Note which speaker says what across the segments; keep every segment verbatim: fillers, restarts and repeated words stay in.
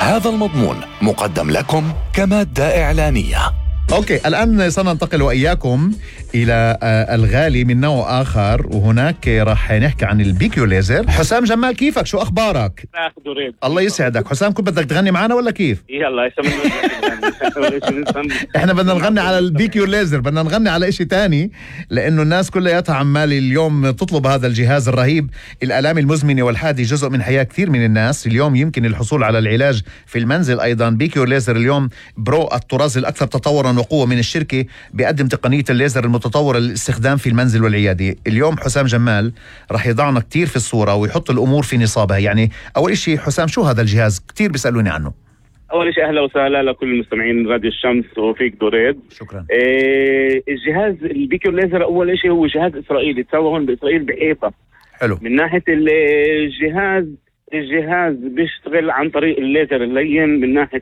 Speaker 1: هذا المضمون مقدم لكم كمادة إعلانية.
Speaker 2: أوكي، الآن سننتقل وإياكم إلى الغالي من نوع آخر، وهناك راح نحكي عن البيكيو ليزر. حسام جمال، كيفك؟ شو أخبارك؟ الله يسعدك. حسام، كنت بدك تغني معنا ولا كيف؟
Speaker 3: يلا
Speaker 2: احنا بدنا نغني على البيكيو ليزر، بدنا نغني على إشي تاني، لأنه الناس كلها عمالي اليوم تطلب هذا الجهاز الرهيب. الآلام المزمنة والحادة جزء من حياة كثير من الناس. اليوم يمكن الحصول على العلاج في المنزل أيضا. بيكيو ليزر اليوم برو الطراز الأكثر تطورا وقوة من الشركة، بيقدم تقنية الليزر المتطورة للاستخدام في المنزل والعيادة. اليوم حسام جمال رح يضعنا كتير في الصورة ويحط الأمور في نصابها. يعني أول إشي حسام، شو هذا الجهاز؟ كتير بيسألوني عنه.
Speaker 3: أول شيء أهلا وسهلا لكل المستمعين راديو الشمس وفيك دوريد.
Speaker 2: شكرا.
Speaker 3: إيه الجهاز البيكيو ليزر أول شيء هو جهاز إسرائيلي تسوى هون بإسرائيل بحيفا.
Speaker 2: حلو.
Speaker 3: من ناحية الجهاز الجهاز بيشتغل عن طريق الليزر اللين. من ناحية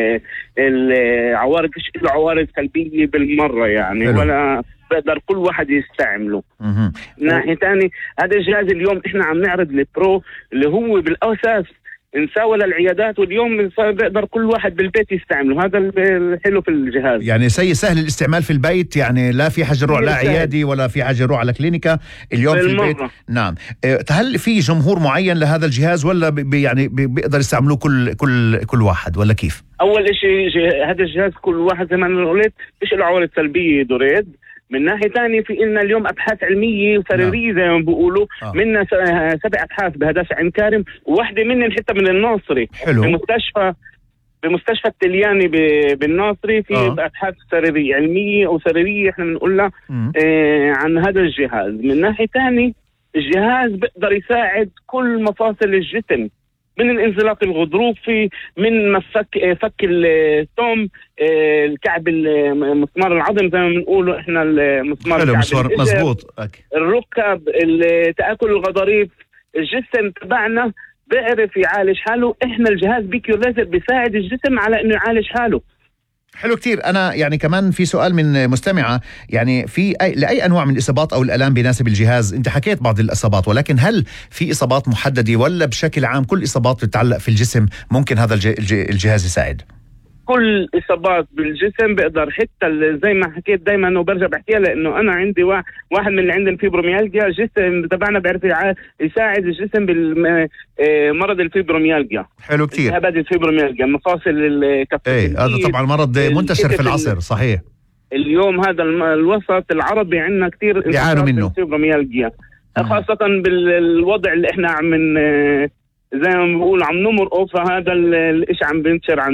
Speaker 3: العوارض مش له عوارض سلبية بالمرة يعني. حلو. ولا بقدر كل واحد يستعمله.
Speaker 2: مه.
Speaker 3: من ناحية تاني هذا الجهاز اليوم احنا عم نعرض البرو اللي هو بالأساس نساوى للعيادات، واليوم بيقدر كل واحد بالبيت يستعمله. هذا الحلو في الجهاز،
Speaker 2: يعني سي سهل الاستعمال في البيت، يعني لا في حاجة نروح لا عيادي ولا في حاجة نروح على كلينيكا. اليوم في البيت. نعم. هل في جمهور معين لهذا الجهاز ولا بي يعني بي بيقدر يستعملوه كل كل كل واحد ولا كيف؟
Speaker 3: اول شيء هذا الجهاز كل واحد زي ما انا قلت فيش له عوارض سلبية دوريد. من ناحية تانية في إلنا اليوم أبحاث علمية وسريرية زي ما بيقولوا. آه. منا سبع أبحاث بهداسة عين كارم، وواحدة منهم حتى من الناصري.
Speaker 2: حلو.
Speaker 3: بمستشفى بمستشفى التلياني بالناصري في آه. أبحاث سريرية علمية أو سريرية إحنا بنقولها آه عن هذا الجهاز. من ناحية تانية الجهاز بيقدر يساعد كل مفاصل الجسم، من الانزلاق الغضروفي، من مفك فك الثوم، الكعب، المسمار العظم زي ما بنقوله احنا، المسمار الكعب
Speaker 2: مزبوط،
Speaker 3: الركب، تآكل الغضاريف. الجسم تبعنا بيعرف يعالج حاله. احنا الجهاز بيكيو ليزر بيساعد الجسم على انه يعالج حاله.
Speaker 2: حلو كتير. أنا يعني كمان في سؤال من مستمعة، يعني في أي لأي أنواع من الإصابات أو الآلام بيناسب الجهاز؟ أنت حكيت بعض الإصابات، ولكن هل في إصابات محددة ولا بشكل عام كل إصابات بتتعلق في الجسم ممكن هذا الجهاز يساعد؟
Speaker 3: كل إصابات بالجسم بقدر، حتى زي ما حكيت دايما وبرجع بحكيها، لأنه أنا عندي واحد من اللي عندنا الفيبروميالجيا. الجسم تبعنا بيعرف يساعد الجسم بالمرض الفيبروميالجيا.
Speaker 2: حلو كتير.
Speaker 3: هذا الفيبروميالجيا مفاصل الكف.
Speaker 2: ايه هذا طبعا مرض منتشر في العصر. صحيح.
Speaker 3: اليوم هذا الوسط العربي عندنا كتير
Speaker 2: يعانوا منه
Speaker 3: الفيبروميالجيا، خاصة بالوضع اللي احنا عم زي ما بنقول عم نمرقه. فهذا الاشي عم بنتشر عن